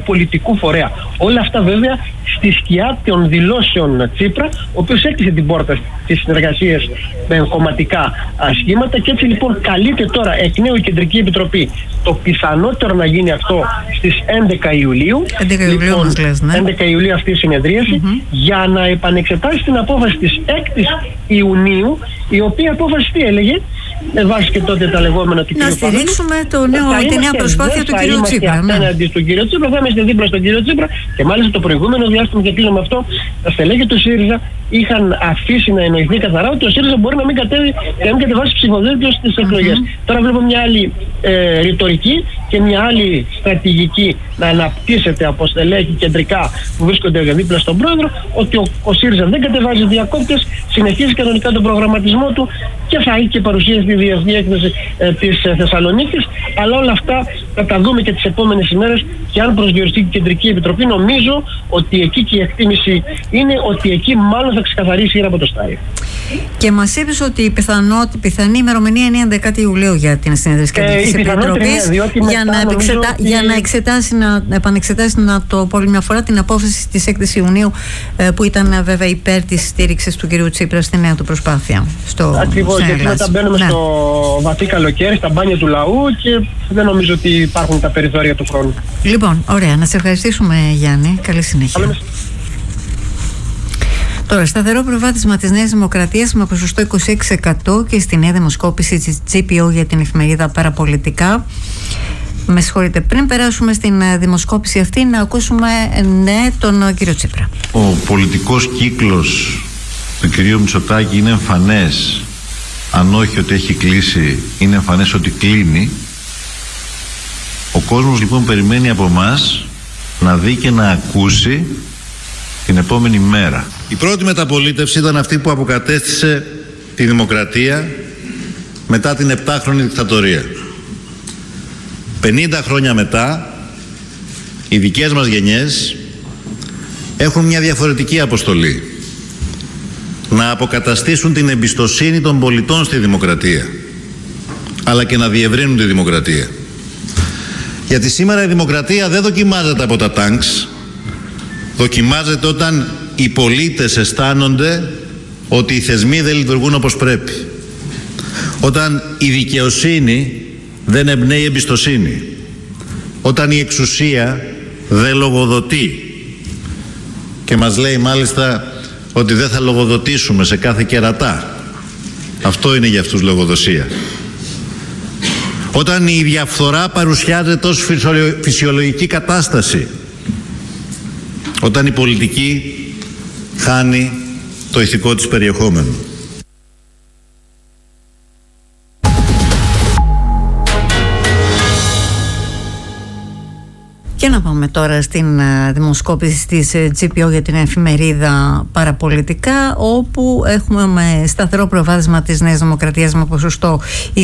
πολιτικού φορέα. Όλα αυτά βέβαια στη σκιά των δηλώσεων Τσίπρα, ο οποίος έκλεισε την πόρτα στις συνεργασίες με κομματικά σχήματα, και έτσι λοιπόν καλείται τώρα εκ νέου η Κεντρική Επιτροπή, το πιθανότερο να γίνει αυτό στις 11 Ιουλίου. 11 Ιουλίου μας λες, ναι. 11 Ιουλίου αυτή η συνεδρίαση, για να επανεξετάσει την απόφαση της 6ης Ιουνίου, η οποία απόφαση τι έλεγε, με βάση και τότε τα λεγόμενα του κ. Να στηρίξουμε τη νέα προσπάθεια του κ. Τσίπρα. Απέναντι στον κ. Τσίπρα, θα είμαστε δίπλα στον κ. Τσίπρα, και μάλιστα το προηγούμενο διάστημα, και κλείνω με αυτό, τα στελέχη του ΣΥΡΙΖΑ είχαν αφήσει να εννοηθεί καθαρά ότι ο ΣΥΡΙΖΑ μπορεί να μην κατεβάσει ψηφοδέλτιο στις εκλογές. Τώρα βλέπω μια άλλη ρητορική και μια άλλη στρατηγική να αναπτύσσεται από στελέχη κεντρικά που βρίσκονται δίπλα στον πρόεδρο, ότι ο ΣΥΡΙΖΑ δεν κατεβάζει διακόπτες, συνεχίζει κανονικά τον προγραμματισμό του και θα έχει και παρουσία στη Διεθνή Έκθεση της Θεσσαλονίκης. Αλλά όλα αυτά θα τα δούμε και τις επόμενες ημέρες, και αν προσδιοριστεί η Κεντρική Επιτροπή, νομίζω ότι εκεί και η εκτίμηση είναι ότι εκεί μάλλον θα ξεκαθαρίσει γύρω από το στάδιο. Και μας είπες ότι η πιθανή ημερομηνία είναι 11 Ιουλίου για την συνεδρίαση της Επιτροπής, για να επανεξετάσει, να το πω μια φορά, την απόφαση της 6ης Ιουνίου, που ήταν βέβαια υπέρ της στήριξης του κ. Τσίπρα στη νέα του προσπάθεια. Ακριβώς, γιατί μετά μπαίνουμε στο βαθύ καλοκαίρι, στα μπάνια του λαού, και δεν νομίζω ότι υπάρχουν τα περιθώρια του χρόνου. Λοιπόν, ωραία. Να σε ευχαριστήσουμε, Γιάννη. Καλή συνέχεια. Τώρα, σταθερό προβάδισμα της Νέας Δημοκρατίας με ποσοστό 26% και στη νέα δημοσκόπηση της GPO για την εφημερίδα Παραπολιτικά. Με συγχωρείτε, πριν περάσουμε στην δημοσκόπηση αυτή, να ακούσουμε τον κύριο Τσίπρα. Ο πολιτικός κύκλος του κυρίου Μητσοτάκη είναι εμφανές, αν όχι ότι έχει κλείσει, είναι εμφανές ότι κλείνει. Ο κόσμος λοιπόν περιμένει από εμάς να δει και να ακούσει την επόμενη μέρα. Η πρώτη μεταπολίτευση ήταν αυτή που αποκατέστησε τη δημοκρατία μετά την 7χρονη δικτατορία. 50 χρόνια μετά, οι δικές μας γενιές έχουν μια διαφορετική αποστολή. Να αποκαταστήσουν την εμπιστοσύνη των πολιτών στη δημοκρατία, αλλά και να διευρύνουν τη δημοκρατία. Γιατί σήμερα η δημοκρατία δεν δοκιμάζεται από τα τάγκς, δοκιμάζεται όταν οι πολίτες αισθάνονται ότι οι θεσμοί δεν λειτουργούν όπως πρέπει. Όταν η δικαιοσύνη δεν εμπνέει εμπιστοσύνη. Όταν η εξουσία δεν λογοδοτεί. Και μας λέει μάλιστα ότι δεν θα λογοδοτήσουμε σε κάθε κερατά. Αυτό είναι για αυτούς λογοδοσία. Όταν η διαφθορά παρουσιάζεται ως φυσιολογική κατάσταση. Όταν η πολιτική χάνει το ηθικό της περιεχόμενο. Και να πάμε τώρα στην δημοσκόπηση της GPO για την εφημερίδα Παραπολιτικά, όπου έχουμε με σταθερό προβάδισμα της Νέας Δημοκρατίας με ποσοστό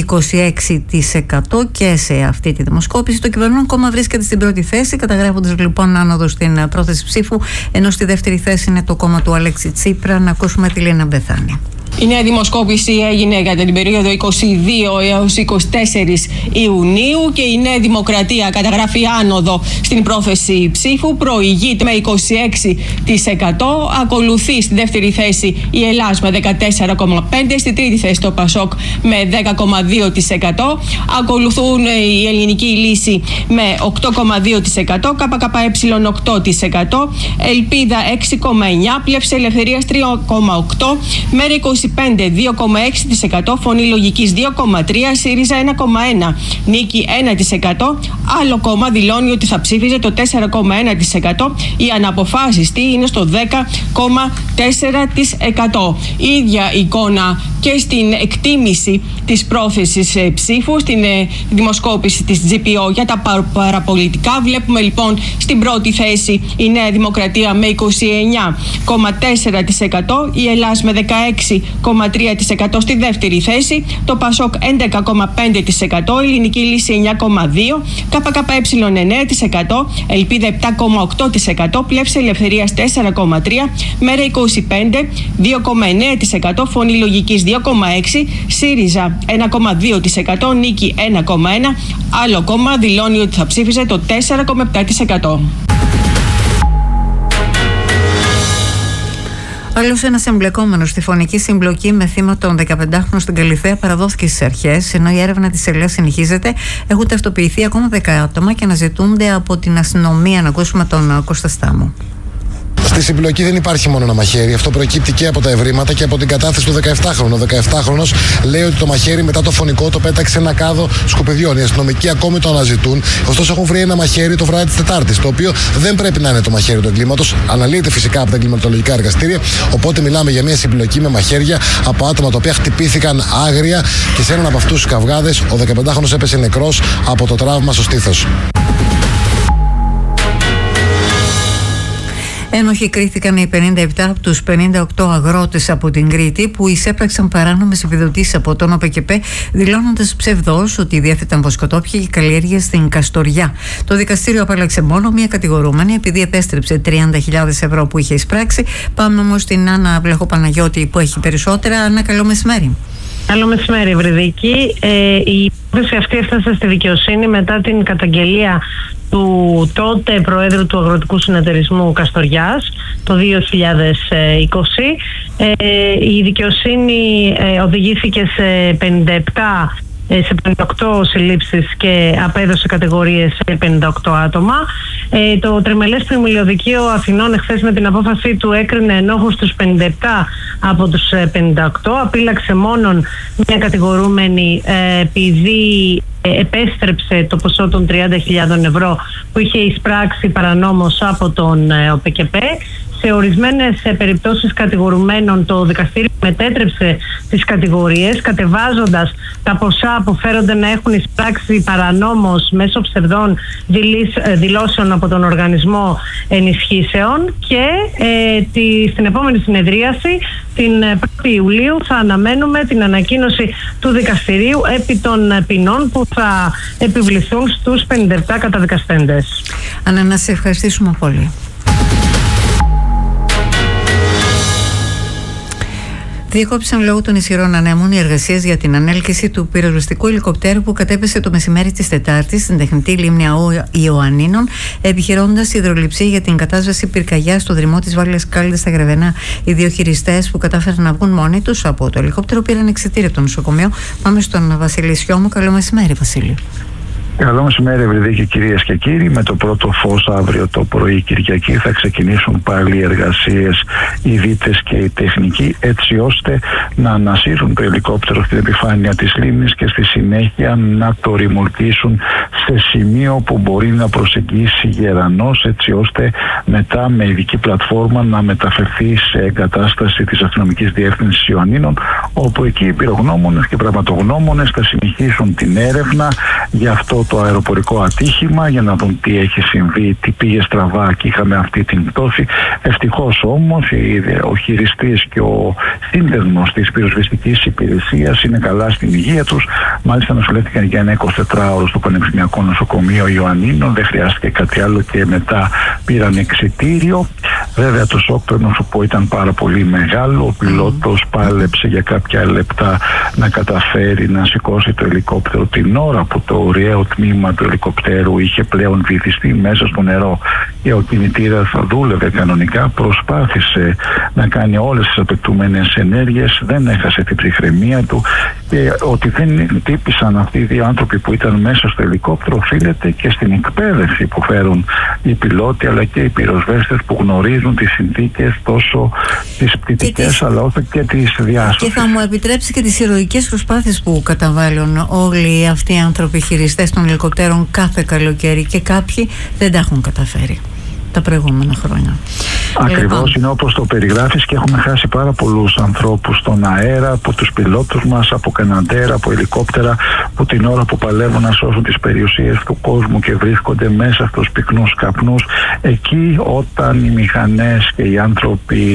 26% και σε αυτή τη δημοσκόπηση. Το κυβερνών κόμμα βρίσκεται στην πρώτη θέση, καταγράφοντας λοιπόν άνοδο στην πρόθεση ψήφου, ενώ στη δεύτερη θέση είναι το κόμμα του Αλέξη Τσίπρα. Να ακούσουμε τη Λίνα Μπεθάνη. Η νέα δημοσκόπηση έγινε για την περίοδο 22 έως 24 Ιουνίου και η Νέα Δημοκρατία καταγράφει άνοδο στην πρόθεση ψήφου, προηγείται με 26%, ακολουθεί στη δεύτερη θέση η Ελλάς με 14,5%, στη τρίτη θέση το Πασόκ με 10,2%, ακολουθούν η Ελληνική Λύση με 8,2%, ΚΚΕ 8%, Ελπίδα 6,9%, Πλεύση Ελευθερίας 3,8%, Μέρα 25 2,6%, Φωνή Λογικής 2,3%, ΣΥΡΙΖΑ 1,1%, Νίκη 1%, άλλο κόμμα δηλώνει ότι θα ψήφιζε το 4,1%, οι αναποφάσιστοι είναι στο 10,4%. Η ίδια εικόνα και στην εκτίμηση της πρόθεσης ψήφου, στην δημοσκόπηση της GPO για τα παραπολιτικά. Βλέπουμε λοιπόν στην πρώτη θέση η Νέα Δημοκρατία με 29,4%, η Ελλάς με 16,3% στη δεύτερη θέση, το Πασόκ 11,5%, η Ελληνική Λύση 9,2%, ΚΚΕ 9%, Ελπίδα 7,8%, Πλεύση Ελευθερίας 4,3%, Μέρα 25 2,9%, Φωνή Λογικής 2,6%, ΣΥΡΙΖΑ 1,2%, Νίκη 1,1%, άλλο κόμμα δηλώνει ότι θα ψήφιζε το 4,7%. Άλλος ένας εμπλεκόμενος στη φωνική συμπλοκή με θύμα τον 15χρονο στην Καλιθέα παραδόθηκε στις αρχές, ενώ η έρευνα της ΕΛΕΑ συνεχίζεται. Έχουν ταυτοποιηθεί ακόμα 10 άτομα και αναζητούνται από την αστυνομία. Να ακούσουμε τον Κώστα Στάμο. Στη συμπλοκή δεν υπάρχει μόνο ένα μαχαίρι. Αυτό προκύπτει και από τα ευρήματα και από την κατάθεση του 17χρονου. Ο 17χρονος λέει ότι το μαχαίρι μετά το φωνικό το πέταξε ένα κάδο σκουπιδιών. Οι αστυνομικοί ακόμη το αναζητούν. Ωστόσο, έχουν βρει ένα μαχαίρι το βράδυ της Τετάρτης, το οποίο δεν πρέπει να είναι το μαχαίρι του εγκλήματος. Αναλύεται φυσικά από τα εγκληματολογικά εργαστήρια. Οπότε μιλάμε για μια συμπλοκή με μαχαίρια από άτομα τα οποία χτυπήθηκαν άγρια και σε έναν από αυτούς τους καυγάδες ο 15χρονος έπεσε νεκρός από το τραύμα στο στήθος. Ένοχοι κρίθηκαν οι 57 από τους 58 αγρότες από την Κρήτη που εισέπραξαν παράνομες επιδοτήσεις από τον ΟΠΕΚΕΠΕ, δηλώνοντας ψευδώς ότι διέθεταν βοσκοτόπια και καλλιέργειες στην Καστοριά. Το δικαστήριο απέλαξε μόνο μία κατηγορούμενη επειδή επέστρεψε 30.000 ευρώ που είχε εισπράξει. Πάμε όμως στην Άννα Βλαχοπαναγιώτη που έχει περισσότερα. Άννα, καλό μεσημέρι. Καλό μεσημέρι, Ευρυδίκη. Η υπόθεση αυτή έφτασε στη δικαιοσύνη μετά την καταγγελία του τότε Προέδρου του Αγροτικού Συνεταιρισμού Καστοριάς το 2020. Η δικαιοσύνη οδηγήθηκε σε 58 συλλήψεις και απέδωσε κατηγορίες σε 58 άτομα. Το Τριμελές Πλημμυλιωδικείο Αθηνών εχθές με την απόφαση του έκρινε ενόχους τους 57 από τους 58. Απείλαξε μόνον μια κατηγορούμενη επειδή επέστρεψε το ποσό των 30.000 ευρώ που είχε εισπράξει παρανόμως από τον ΟΠΕΚΕΠΕ. Σε ορισμένες περιπτώσεις κατηγορουμένων το δικαστήριο μετέτρεψε τις κατηγορίες, κατεβάζοντας τα ποσά που φέρονται να έχουν εισπράξει παρανόμως μέσω ψευδών δηλώσεων από τον Οργανισμό Ενισχύσεων και στην επόμενη συνεδρίαση την 1η Ιουλίου θα αναμένουμε την ανακοίνωση του δικαστηρίου επί των ποινών που θα επιβληθούν στους 57 καταδικαστέντες. Άννα, να σε ευχαριστήσουμε πολύ. Διεκόψαν λόγω των ισχυρών ανέμων οι εργασίες για την ανέλκυση του πυροσβεστικού ελικοπτέρου που κατέπεσε το μεσημέρι της Τετάρτης στην τεχνητή λίμνη Ιωαννίνων, επιχειρώντας υδρολειψία για την κατάσβεση πυρκαγιάς στο δρυμό της Βάλειας Κάλυντας στα Γρεβενά. Οι δύο χειριστές που κατάφεραν να βγουν μόνοι τους από το ελικόπτερο πήραν εξιτήριο από το νοσοκομείο. Πάμε στον Βασίλη Σιώμο. Καλό μεσημέρι, Βασίλη. Καλό μεσημέρι, Ευρυδίκη, κυρίες και κύριοι. Με το πρώτο φως αύριο το πρωί Κυριακή θα ξεκινήσουν πάλι οι εργασίες, οι δίτες και οι τεχνικοί, έτσι ώστε να ανασύρουν το ελικόπτερο στην επιφάνεια της λίμνης και στη συνέχεια να το ρημουλκίσουν σε σημείο που μπορεί να προσεγγίσει γερανός, έτσι ώστε μετά με ειδική πλατφόρμα να μεταφερθεί σε εγκατάσταση της Αστυνομικής Διεύθυνσης Ιωαννίνων, όπου εκεί οι πυρογνώμονες και πραγματογνώμονες θα συνεχίσουν την έρευνα για αυτό το αεροπορικό ατύχημα, για να δουν τι έχει συμβεί, τι πήγε στραβά και είχαμε αυτή την πτώση. Ευτυχώς όμως ο χειριστής και ο σύνδεσμος της πυροσβεστικής υπηρεσίας είναι καλά στην υγεία τους. Μάλιστα νοσηλεύτηκαν για ένα 24ωρο στο Πανεπιστημιακό Νοσοκομείο Ιωαννίνων, δεν χρειάστηκε κάτι άλλο και μετά πήραν εξιτήριο. Βέβαια το σοκ πρέπει να σου πω ήταν πάρα πολύ μεγάλο. Ο πιλότος πάλεψε για κάποια λεπτά να καταφέρει να σηκώσει το ελικόπτερο την ώρα που το ωραίο τμήμα του ελικοπτέρου είχε πλέον βυθιστεί μέσα στο νερό και ο κινητήρας δούλευε κανονικά. Προσπάθησε να κάνει όλες τις απαιτούμενες ενέργειες, δεν έχασε την ψυχραιμία του και ότι δεν τύπησαν αυτοί οι δύο άνθρωποι που ήταν μέσα στο ελικόπτερο οφείλεται και στην εκπαίδευση που φέρουν οι πιλότοι αλλά και οι πυροσβέστες που γνωρίζουν τις συνθήκες τόσο τις πτυτικές αλλά όσο και τις διάσωσης. Και θα μου επιτρέψει και τις ηρωικές προσπάθειες που καταβάλουν όλοι αυτοί οι άνθρωποι χειριστές των ελικοπτέρων κάθε καλοκαίρι και κάποιοι δεν τα έχουν καταφέρει τα προηγούμενα χρόνια. Ακριβώς, είναι όπως το περιγράφεις και έχουμε χάσει πάρα πολλούς ανθρώπους στον αέρα, από τους πιλότους μας, από καναντέρα, από ελικόπτερα που την ώρα που παλεύουν να σώσουν τις περιουσίες του κόσμου και βρίσκονται μέσα στους πυκνούς καπνούς, εκεί όταν οι μηχανές και οι άνθρωποι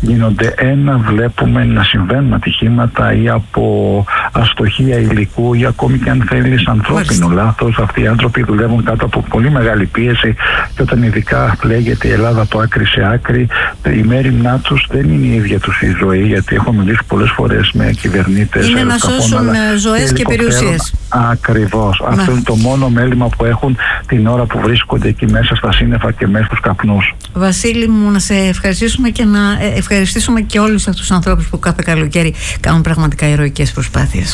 γίνονται ένα, βλέπουμε να συμβαίνουν ατυχήματα ή από αστοχία υλικού ή ακόμη και αν θέλεις ανθρώπινο λάθος. Αυτοί οι άνθρωποι δουλεύουν κάτω από πολύ μεγάλη πίεση και όταν ειδικά πλέγεται η Ελλάδα από άκρη σε άκρη, η μέρημνά τους δεν είναι η ίδια τους η ζωή, γιατί έχω μιλήσει πολλές φορές με κυβερνήτες. Είναι να σώσουν ζωές και περιουσίες. Ακριβώς. Αυτό είναι το μόνο μέλημα που έχουν την ώρα που βρίσκονται εκεί μέσα στα σύννεφα και μέσα στους καπνούς. Βασίλη μου, να σε ευχαριστήσουμε και να ευχαριστήσουμε και όλους αυτούς τους ανθρώπους που κάθε καλοκαίρι κάνουν πραγματικά ηρωικές προσπάθειες.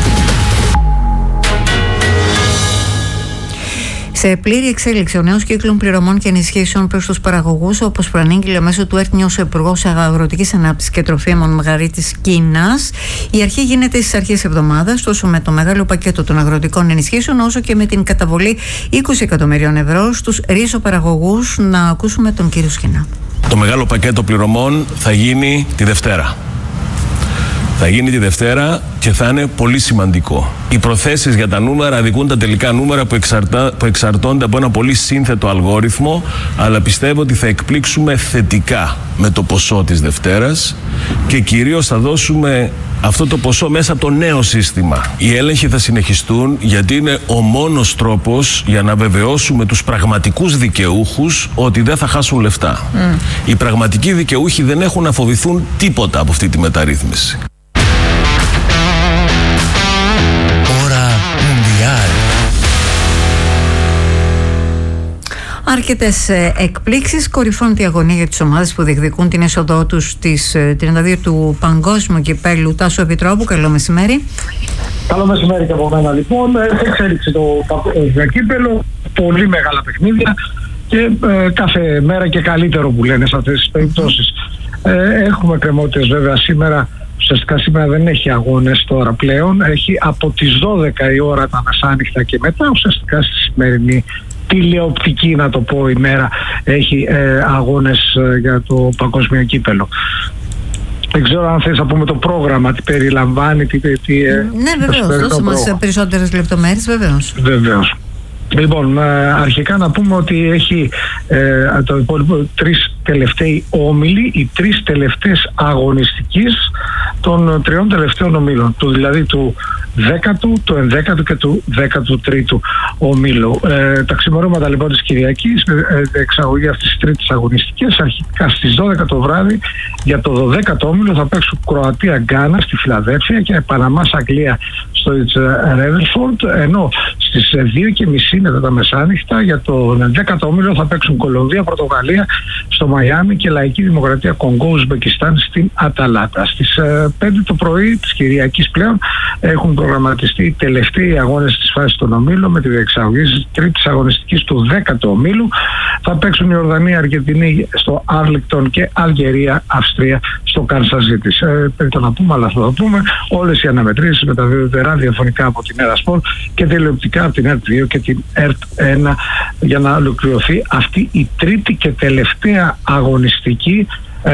Σε πλήρη εξέλιξη ο νέος κύκλος πληρωμών και ενισχύσεων προς τους παραγωγούς, όπως προανήγγειλε μέσω του ΕΡΤ ο Υπουργός Αγροτικής Ανάπτυξης και Τροφίμων Μαργαρίτης Κίνας. Η αρχή γίνεται στις αρχές εβδομάδας, τόσο με το μεγάλο πακέτο των αγροτικών ενισχύσεων, όσο και με την καταβολή 20 εκατομμυρίων ευρώ στους ρίζοπαραγωγούς. Να ακούσουμε τον κύριο Σκινά. Το μεγάλο πακέτο πληρωμών θα γίνει τη Δευτέρα. Θα γίνει τη Δευτέρα και θα είναι πολύ σημαντικό. Οι προθέσεις για τα νούμερα αδικούν τα τελικά νούμερα που εξαρτώνται από ένα πολύ σύνθετο αλγόριθμο, αλλά πιστεύω ότι θα εκπλήξουμε θετικά με το ποσό της Δευτέρας και κυρίως θα δώσουμε αυτό το ποσό μέσα από το νέο σύστημα. Οι έλεγχοι θα συνεχιστούν γιατί είναι ο μόνος τρόπος για να βεβαιώσουμε τους πραγματικούς δικαιούχους ότι δεν θα χάσουν λεφτά. Οι πραγματικοί δικαιούχοι δεν έχουν να φοβηθούν τίποτα από αυτή τη μεταρρύθμιση. Αρκετές εκπλήξεις. Κορυφώνεται η αγωνία για τις ομάδες που διεκδικούν την έσοδό τους στις 32 του Παγκόσμιου Κυπέλλου. Τάσο Επιτρόπου, καλό μεσημέρι. Καλό μεσημέρι και από μένα λοιπόν. Εξέλιξε το κύπελλο, πολύ μεγάλα παιχνίδια και κάθε μέρα και καλύτερο που λένε σε αυτές τις περιπτώσεις. Έχουμε κρεμότητες βέβαια σήμερα. Ουσιαστικά σήμερα δεν έχει αγώνες τώρα πλέον. Έχει από τις 12 η ώρα τα μεσάνυχτα και μετά. Ουσιαστικά στη σημερινή τηλεοπτική, να το πω, ημέρα έχει αγώνες για το παγκόσμιο κύπελλο. Δεν ξέρω αν θες να πούμε το πρόγραμμα, τι περιλαμβάνει, ναι, βεβαίως, δώσε μας περισσότερες λεπτομέρειες, βεβαίως. Λοιπόν, αρχικά να πούμε ότι έχει το υπόλοιπο 3 τελευταίοι όμιλοι, οι 3 τελευταίες αγωνιστικής των 3 τελευταίων ομίλων, δηλαδή του 10ου, του 11ου και του 13ου ομίλου. Τα ξημερώματα λοιπόν της Κυριακής, εξαγωγή αυτής της τρίτης αγωνιστικής, αρχικά στις 12 το βράδυ για το 12ο όμιλο θα παίξουν Κροατία-Γκάνα στη Φιλαδέλφια και Παναμάς Αγγλία στο Ρέδερφορντ, ενώ στις 2:30 μετά τα μεσάνυχτα για το 10ο όμιλο θα παίξουν Κολομβία-Πορτογαλία στο Μαϊάμι και Λαϊκή Δημοκρατία Κονγκό-Ουσμπεκιστάν στην Αταλάντα. Στις 5 το πρωί της Κυριακής πλέον έχουν προγραμματιστεί οι τελευταίοι αγώνες της φάσης των ομίλων με τη διεξαγωγή της τρίτης αγωνιστικής του 10ου ομίλου. Θα παίξουν η Ορδανία, Αργεντινή στο Άρλικτον και Αλγερία, Αυστρία στο Κάνσας Σίτι. Πρέπει να πούμε, αλλά θα το πούμε. Όλες οι αναμετρήσεις μεταδίδονται ραδιοφωνικά από την ΕΡΑ-Σπορτ και τηλεοπτικά από την ΕΡΤ2 και την ΕΡΤ1 για να ολοκληρωθεί αυτή η τρίτη και τελευταία αγωνιστική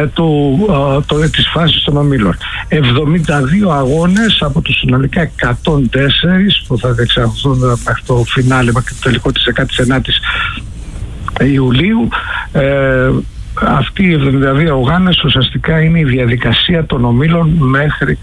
της φάσης των ομίλων. 72 αγώνες από τους συνολικά 104 που θα διεξαχθούν μέχρι το φινάλε, μέχρι το τελικό της 19ης Ιουλίου. Αυτοί οι 72 αγώνες ουσιαστικά είναι η διαδικασία των ομίλων μέχρι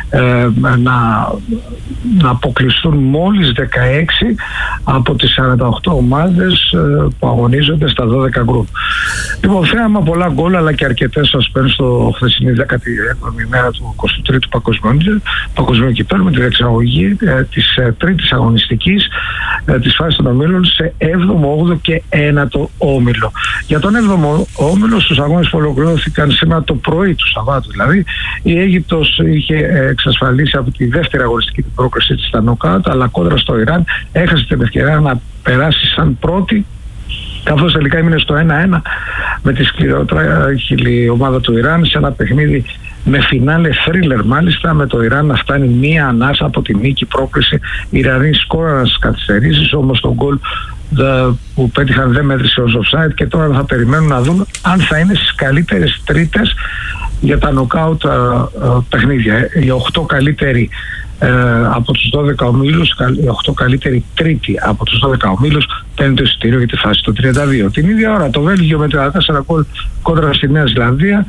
να αποκλειστούν μόλις 16 από τις 48 ομάδες που αγωνίζονται στα 12 γκρουπ. Λοιπόν, θέαμα πολλά γκολ αλλά και αρκετές σασπένς στο χθεσινή 17η ημέρα του 23ου Παγκοσμίου Κυπέλλου με τη διεξαγωγή της τρίτης αγωνιστικής της φάσης των ομίλων σε 7ο, 8ο και 9ο όμιλο. Για τον 7ο όμιλο, στους αγώνες που ολοκληρώθηκαν σήμερα το πρωί του Σαββάτου, δηλαδή, η Αίγυπτος είχε εξασφαλίσει από τη δεύτερη αγωνιστική την πρόκριση της στα νοκάουτ, αλλά κόντρα στο Ιράν έχασε την ευκαιρία να περάσει σαν πρώτη, καθώς τελικά έμεινε στο 1-1 με τη σκληρότερη ομάδα του Ιράν σε ένα παιχνίδι με φινάλε θρίλερ, μάλιστα, με το Ιράν να φτάνει μία ανάσα από τη νίκη πρόκριση. Οι Ιρανοί σκόραραν στις καθυστερήσεις, όμως τον γκολ που πέτυχαν δεν μέτρησε ως offside και τώρα θα περιμένουν να δουν αν θα είναι στις καλύτερες τρίτες για τα νοκάουτ παιχνίδια. Οι 8 καλύτεροι από τους 12 ομίλους, οι 8 καλύτεροι τρίτη από τους 12 ομίλους παίρνουν το εισιτήριο για τη φάση των 32. Την ίδια ώρα το Βέλγιο με 34 γκολ κόντρα στη Νέα Ζηλανδία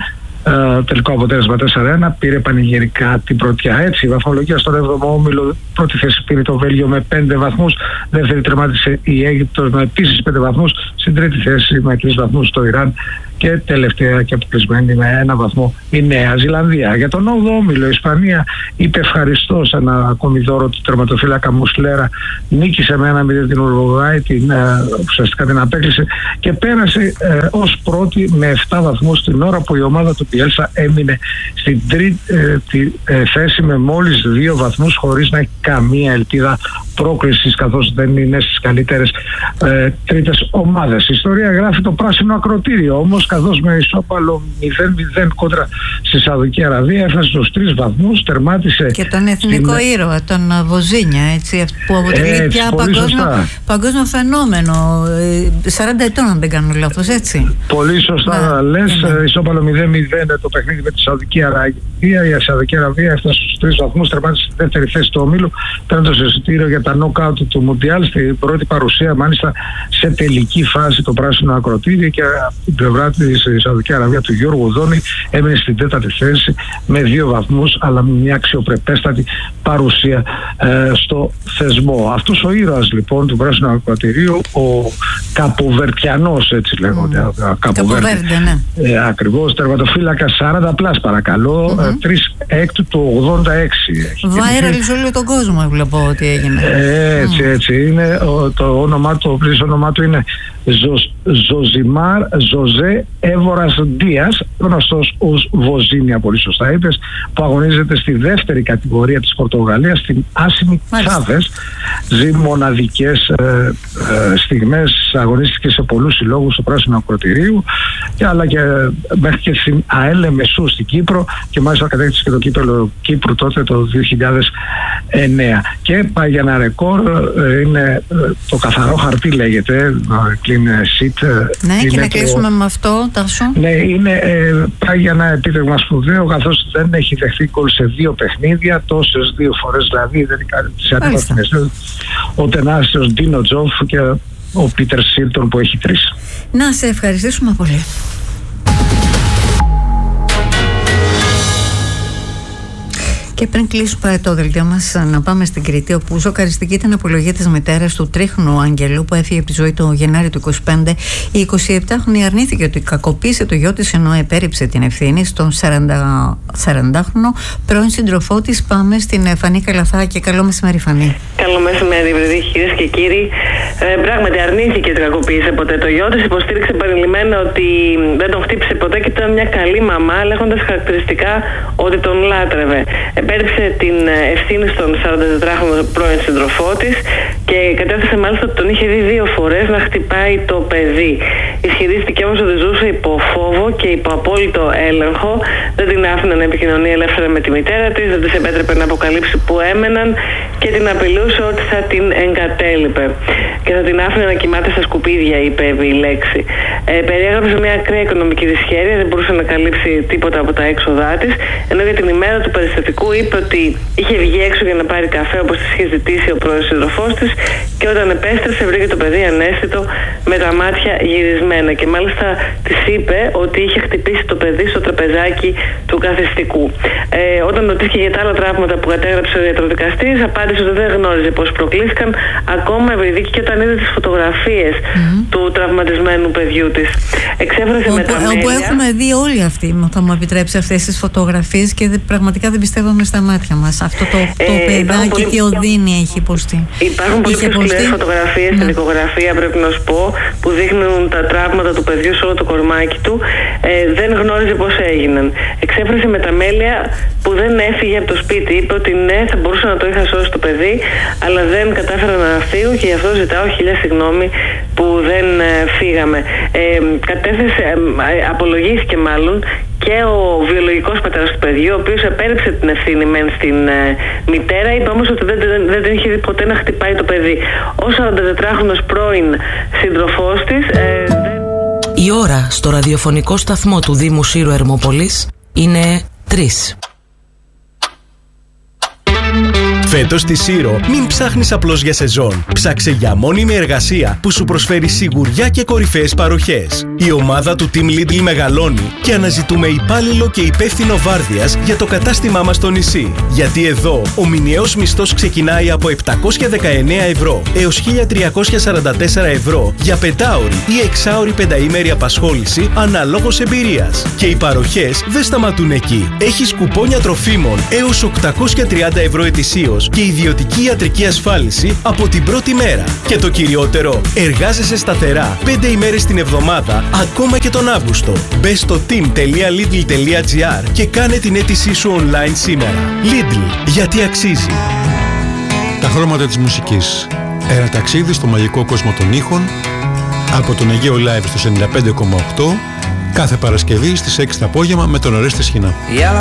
τελικό αποτέλεσμα 4-1, πήρε πανηγυρικά την πρωτιά. Έτσι, η βαθμολογία στον 7ο όμιλο, πρώτη θέση πήρε το Βέλγιο με 5 βαθμούς, δεύτερη τερμάτισε η Αίγυπτος με επίσης 5 βαθμούς, στην τρίτη θέση με 3 βαθμούς το Ιράν και τελευταία και αποκλεισμένη με 1 βαθμό η Νέα Ζηλανδία. Για τον 8ο όμιλο η Ισπανία είπε ευχαριστώ σε ένα ακόμη δώρο του τερματοφύλακα Μουσλέρα, νίκησε με 1-0 την Ουρουγουάη, ουσιαστικά την απέκλεισε και πέρασε ως πρώτη με 7 βαθμούς την ώρα που η ομάδα του Πιέλσα έμεινε στην τρίτη θέση με μόλις 2 βαθμούς χωρίς να έχει καμία ελπίδα πρόκρισης, καθώς δεν είναι στις καλύτερες τρίτες ομάδες. Η ιστορία γράφει το πράσινο ακροτήριο όμως, καθώς με ισόπαλο 0-0 κόντρα στη Σαουδική Αραβία έφτασε στους 3 βαθμούς, τερμάτισε και τον εθνικό ήρωα, τον Βοζίνια, έτσι, που αποτελεί πια παγκόσμιο φαινόμενο, 40 ετών αν δεν κάνω λάθος, έτσι. Πολύ σωστά λες, ισόπαλο 0-0 το παιχνίδι με τη Σαουδική Αραβία. Η Σαουδική Αραβία έφτασε στους 3 βαθμούς, τερμάτισε στη δεύτερη θέση του ομίλου, παίρνοντας εισιτήριο για τα νοκάουτ του Μουντιάλ, στην πρώτη παρουσία μάλιστα σε τελική φάση το πράσινο ακροτήριο, και από την πλευρά της Σαουδική Αραβία του Γιώργου Δόνη έμεινε στην τέταρτη θέση με 2 βαθμούς, αλλά με μια αξιοπρεπέστατη παρουσία στο θεσμό. Αυτός ο ήρωας λοιπόν του πράσινου ακροτηρίου, ο Καποβερτιανός, έτσι λέγονται, Καποβέρντε, ναι. Ακριβώς, τερματοφύλακας 40+ παρακαλώ, 3 έκτου του 86. Viral σε όλο τον κόσμο βλέπω ότι έγινε. Έτσι είναι. Το όνομά του, το όνομά του είναι Ζωζιμάρ Ζωζέ Έβορας Ντίας, γνωστός ως Βοζίνια, πολύ σωστά είπες, που αγωνίζεται στη δεύτερη κατηγορία της Πορτογαλίας, στην άσημη Τσάβες. Ζει μοναδικές στιγμές, αγωνίστηκε σε πολλούς συλλόγους του πράσινου ακροτηρίου, αλλά και μέχρι και στην ΑΕΛ Μεσού στην Κύπρο, και μάλιστα κατέκτησε και το κύπελλο Κύπρου τότε το 2009. Και πάει για ένα ρεκόρ, είναι το καθαρό χαρτί λέγεται, clean sheet. Ναι, και να κλείσουμε με αυτό, Τάσο. Ναι, πάει για ένα επίτευγμα σπουδαίο, καθώς δεν έχει δεχθεί γκολ σε 2 παιχνίδια, τόσες 2 φορές δηλαδή, δεν είναι κάτι τις αντιπαθμές. Ο τενάσιος Ντίνο Τζόφ και ο Πίτερ Σίλτον που έχει 3. Να σε ευχαριστήσουμε πολύ. Και πριν κλείσουμε το δελτίο μας, να πάμε στην Κρήτη, όπου σοκαριστική ήταν η απολογία της μητέρας του τρίχνου Αγγελού που έφυγε από τη ζωή το Γενάρη του 2025. Η 27χρονη αρνήθηκε ότι κακοποίησε το γιο της, ενώ επέρριψε την ευθύνη στον 40χρονο πρώην σύντροφό της. Πάμε στην Φανή Καλαθάκη. Καλό μεσημέρι, Φανή. Καλό μεσημέρι, κυρίες και κύριοι. Πράγματι, αρνήθηκε ότι κακοποίησε ποτέ το γιο της. Υποστήριξε επανειλημμένα ότι δεν τον χτύπησε ποτέ και ήταν μια καλή μαμά, λέγοντας χαρακτηριστικά ότι τον λάτρευε. Επέριψε την ευθύνη στον 44χρονο πρώην σύντροφό της και κατέθεσε μάλιστα ότι τον είχε δει 2 φορές να χτυπάει το παιδί. Ισχυρίστηκε όμως ότι ζούσε υπό φόβο και υπό απόλυτο έλεγχο. Δεν την άφηνε να επικοινωνεί ελεύθερα με τη μητέρα της, δεν της επέτρεπε να αποκαλύψει που έμεναν και την απειλούσε ότι θα την εγκατέλειπε. Και θα την άφηνε να κοιμάται στα σκουπίδια, είπε η λέξη. Περιέγραψε μια ακραία οικονομική δυσχέρεια, δεν μπορούσε να καλύψει τίποτα από τα έξοδά της, ενώ για την ημέρα του περιστατικού είπε ότι είχε βγει έξω για να πάρει καφέ όπως της είχε ζητήσει ο πρώην σύντροφός της, και όταν επέστρεψε βρήκε το παιδί ανέστητο με τα μάτια γυρισμένα, και μάλιστα της είπε ότι είχε χτυπήσει το παιδί στο τραπεζάκι του καθιστικού. Όταν ρωτήθηκε για τα άλλα τραύματα που κατέγραψε ο ιατροδικαστής, απάντησε ότι δεν γνώριζε πώς προκλήθηκαν, ακόμα επειδή και όταν είδε τις φωτογραφίες του τραυματισμένου παιδιού της. Εξέφρασε με τα μέλια. Όπου έχουμε δει όλοι αυτοί, θα μου επιτρέψει, αυτές τις φωτογραφίες, και πραγματικά δεν πιστεύαμε στα μάτια μας. Αυτό το παιδάκι, τι οδύνη έχει υποστεί. Υπάρχουν πολύ πιο σκληρές φωτογραφίες στην δικογραφία, πρέπει να σου πω, που δείχνουν τα τραύματα του παιδιού σε όλο το κορμάκι του. Δεν γνώριζε πώς έγιναν. Εξέφρασε με τα μέλια που δεν έφυγε από το σπίτι. Είπε ότι ναι, θα μπορούσα να το είχα σώσει το παιδί, αλλά δεν κατάφερα να φύγω και γι' αυτό ζητάω 1000 συγγνώμη που δεν φύγαμε. Απολογήθηκε μάλλον και ο βιολογικός πατέρας του παιδιού, ο οποίος επέριψε την ευθύνη μεν στην μητέρα, είπε όμως ότι δεν την είχε δει ποτέ να χτυπάει το παιδί. Ο 44χρονος πρώην σύντροφός της Η ώρα στο ραδιοφωνικό σταθμό του Δήμου Σύρου Ερμόπολης είναι 3. Φέτος στη Σύρο μην ψάχνεις απλώς για σεζόν. Ψάξε για μόνιμη εργασία που σου προσφέρει σιγουριά και κορυφαίες παροχές. Η ομάδα του Team Lidl μεγαλώνει και αναζητούμε υπάλληλο και υπεύθυνο βάρδιας για το κατάστημά μας στο νησί. Γιατί εδώ ο μηνιαίος μισθός ξεκινάει από 719 ευρώ έως 1.344 ευρώ για 5ωρη ή 6ωρη πενταήμερη απασχόληση αναλόγως εμπειρίας. Και οι παροχές δεν σταματούν εκεί. Έχεις κουπόνια τροφίμων έως 830 ευρώ ετησίως και ιδιωτική ιατρική ασφάλιση από την πρώτη μέρα. Και το κυριότερο, εργάζεσαι σταθερά 5 ημέρες την εβδομάδα, ακόμα και τον Αύγουστο. Μπες στο team.lidl.gr και κάνε την αίτησή σου online σήμερα. Lidl, γιατί αξίζει. Τα χρώματα της μουσικής. Ένα ταξίδι στο μαγικό κόσμο των ήχων από τον Αιγαίο Live στο 95,8 κάθε Παρασκευή στις 6 το απόγευμα με τον Ορέστη Σχοινά.